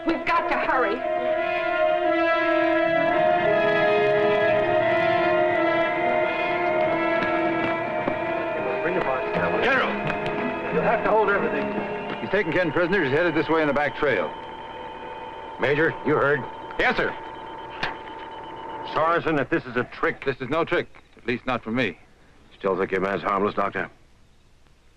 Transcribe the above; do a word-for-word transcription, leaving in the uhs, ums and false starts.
We've got to hurry. Bring the box down. General! You'll have to hold everything. He's taking Ken prisoner. He's headed this way in the back trail. Major, you heard. Yes, sir. Sorensen, if this is a trick... This is no trick. At least not for me. Still think your man's harmless, Doctor?